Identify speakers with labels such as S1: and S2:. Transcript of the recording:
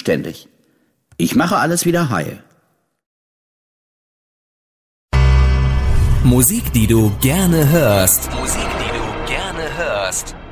S1: zuständig. Ich mache alles wieder heil.
S2: Musik, die du gerne hörst. Musik, die du gerne hörst.